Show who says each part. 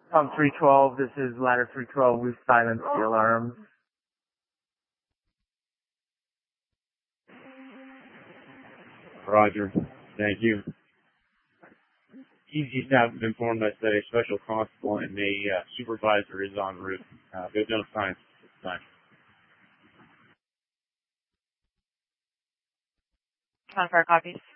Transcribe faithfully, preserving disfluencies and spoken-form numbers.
Speaker 1: Tom three twelve, this is ladder three twelve. We've silenced the alarms.
Speaker 2: Roger. Thank you. Easy staff have informed us that a special constable and a uh, supervisor is en route. Uh, there's no signs at this time.
Speaker 3: Confirm copies.